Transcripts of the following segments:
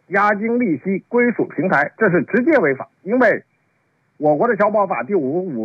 押金利息归属平台，这是直接违法。因为我国的消保法第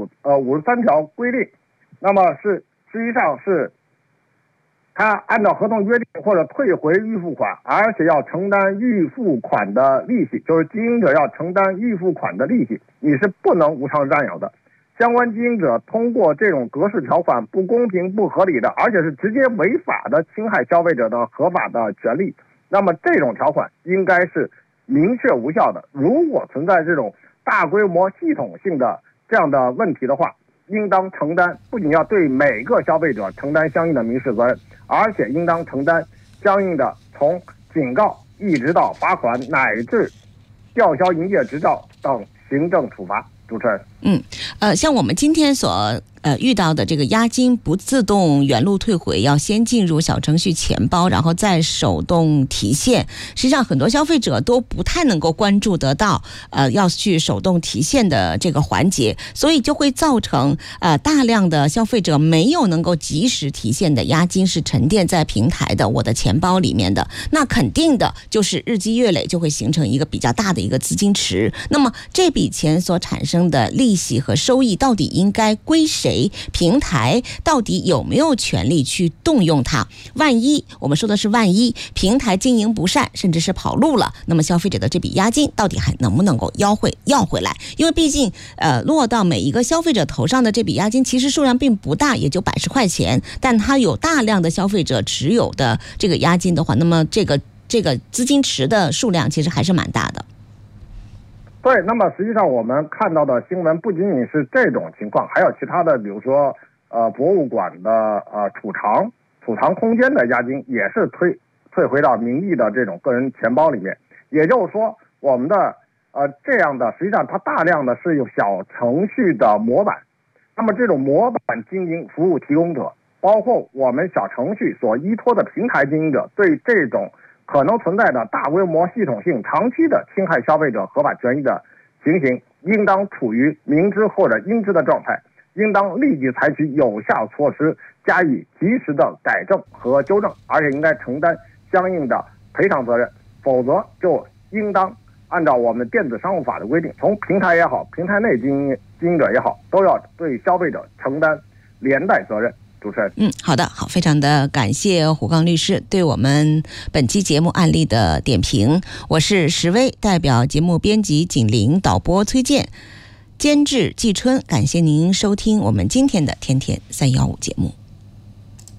53条规定，那么实际上是他按照合同约定或者退回预付款，而且要承担预付款的利息，就是经营者要承担预付款的利息，你是不能无偿占有的。相关经营者通过这种格式条款不公平不合理的，而且是直接违法的侵害消费者的合法的权利，那么这种条款应该是明确无效的。如果存在这种大规模系统性的这样的问题的话，应当承担，不仅要对每个消费者承担相应的民事责任，而且应当承担相应的从警告一直到罚款乃至吊销营业执照等行政处罚。主持人， 像我们今天所遇到的这个押金不自动原路退回，要先进入小程序钱包，然后再手动提现。实际上，很多消费者都不太能够关注得到，要去手动提现的这个环节，所以就会造成大量的消费者没有能够及时提现的押金是沉淀在平台的我的钱包里面的。那肯定的就是日积月累就会形成一个比较大的一个资金池。那么这笔钱所产生的利息和收益到底应该归谁？平台到底有没有权利去动用它？万一我们说的是万一平台经营不善，甚至是跑路了，那么消费者的这笔押金到底还能不能够要回来？因为毕竟落到每一个消费者头上的这笔押金其实数量并不大，也就100块钱，但它有大量的消费者持有的这个押金的话，那么这个资金池的数量其实还是蛮大的。 对，那么实际上我们看到的新闻不仅仅是这种情况，还有其他的，比如说博物馆的储藏空间的押金也是退回到名义的这种个人钱包里面。也就是说，我们的这样的实际上它大量的是有小程序的模板，那么这种模板经营服务提供者，包括我们小程序所依托的平台经营者，对这种可能存在的大规模系统性长期的侵害消费者合法权益的情形，应当处于明知或者应知的状态，应当立即采取有效措施加以及时的改正和纠正，而且应该承担相应的赔偿责任，否则就应当按照我们电子商务法的规定，从平台也好，平台内经营者也好，都要对消费者承担连带责任。主持人， 好的，好，非常的感谢胡刚律师对我们本期节目案例的点评。我是石薇，代表节目编辑景玲、导播崔健、监制季春，感谢您收听我们今天的天天315节目。